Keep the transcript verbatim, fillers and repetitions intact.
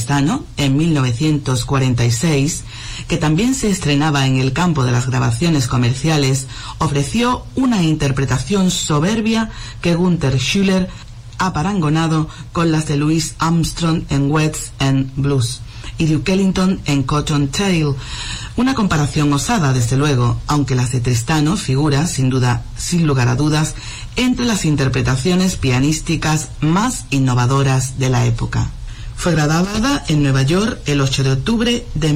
Tristano, en mil novecientos cuarenta y seis, que también se estrenaba en el campo de las grabaciones comerciales, ofreció una interpretación soberbia que Gunther Schuller ha parangonado con las de Louis Armstrong en West End Blues y Duke Ellington en Cotton Tail. Una comparación osada, desde luego, aunque las de Tristano figura, sin duda, sin lugar a dudas, entre las interpretaciones pianísticas más innovadoras de la época. Fue grabada en Nueva York el ocho de octubre de